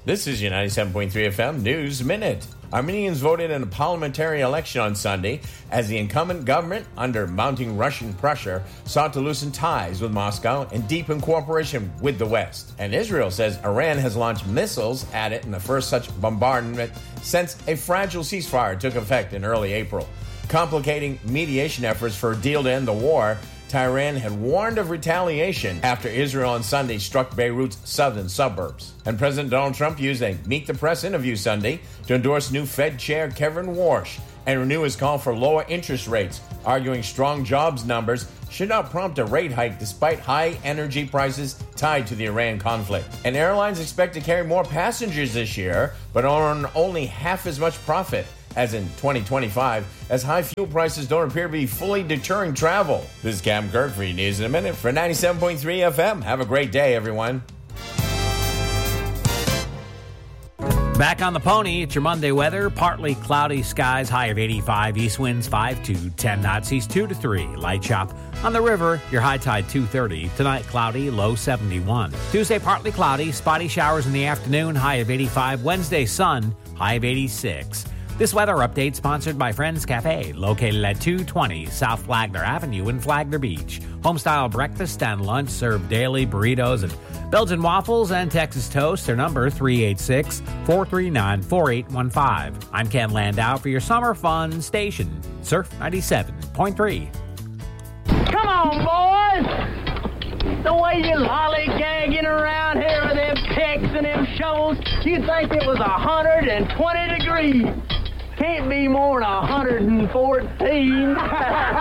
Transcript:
This is your 97.3 FM News Minute. Armenians voted in a parliamentary election on Sunday as the incumbent government, under mounting Russian pressure, sought to loosen ties with Moscow and deepen cooperation with the West. And Israel says Iran has launched missiles at it in the first such bombardment since a fragile ceasefire took effect in early April. Complicating mediation efforts for a deal to end the war, Tehran had warned of retaliation after Israel on Sunday struck Beirut's southern suburbs. And President Donald Trump used a Meet the Press interview Sunday to endorse new Fed Chair Kevin Warsh and renew his call for lower interest rates, arguing strong jobs numbers should not prompt a rate hike despite high energy prices tied to the Iran conflict. And airlines expect to carry more passengers this year, but earn only half as much profit as in 2025, as high fuel prices don't appear to be fully deterring travel. This is Cam Kirk for your News in a Minute for 97.3 FM. Have a great day, everyone. Back on the pony, it's your Monday weather. Partly cloudy skies, high of 85, east winds 5 to 10 knots, east 2 to 3. Light chop on the river, your high tide 2:30. Tonight, cloudy, low 71. Tuesday, partly cloudy, spotty showers in the afternoon, high of 85. Wednesday, sun, high of 86. This weather update sponsored by Friends Cafe, located at 220 South Flagler Avenue in Flagler Beach. Homestyle breakfast and lunch served daily, burritos and Belgian waffles and Texas toast. Their number 386-439-4815. I'm Ken Landau for your summer fun station, Surf 97.3. Come on, boys! The way you lollygagging around here with them picks and them shows, you'd think it was 120 degrees. Can't be more than 114.